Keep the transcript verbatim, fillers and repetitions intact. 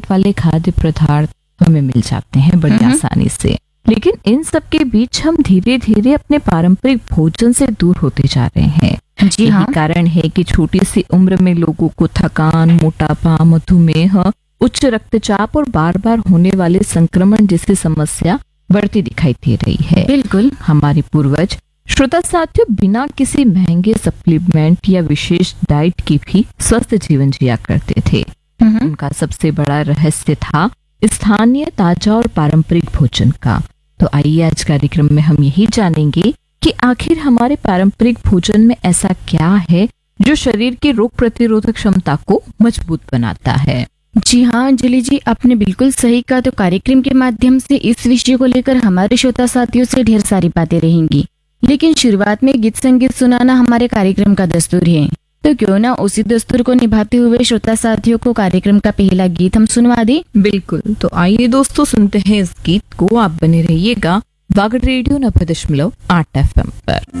मिलावट वाले खाद्य पदार्थ हमें मिल जाते हैं बड़ी आसानी से, लेकिन इन सब के बीच हम धीरे धीरे अपने पारंपरिक भोजन से दूर होते जा रहे हैं। जी यही हाँ। कारण है कि छोटी सी उम्र में लोगों को थकान, मोटापा, मधुमेह, उच्च रक्तचाप और बार बार होने वाले संक्रमण जैसी समस्या बढ़ती दिखाई दे रही है। बिल्कुल। हमारे पूर्वज श्रोता साथियों बिना किसी महंगे सप्लीमेंट या विशेष डाइट की भी स्वस्थ जीवन जिया करते थे। उनका सबसे बड़ा रहस्य था स्थानीय, ताजा और पारंपरिक भोजन का। तो आइए आज कार्यक्रम में हम यही जानेंगे कि आखिर हमारे पारंपरिक भोजन में ऐसा क्या है जो शरीर की रोग प्रतिरोधक क्षमता को मजबूत बनाता है। जी हाँ अंजलि जी, आपने बिल्कुल सही कहा। तो कार्यक्रम के माध्यम से इस विषय को लेकर हमारे श्रोता साथियों से ढेर सारी बातें रहेंगी, लेकिन शुरुआत में गीत संगीत सुनाना हमारे कार्यक्रम का दस्तूर है। तो क्यों ना उसी दस्तूर को निभाते हुए श्रोता साथियों को कार्यक्रम का पहला गीत हम सुनवा दें। बिल्कुल, तो आइए दोस्तों सुनते हैं इस गीत को। आप बने रहिएगा वागड़ रेडियो नब्बे दशमलव आठ एफ एम पर।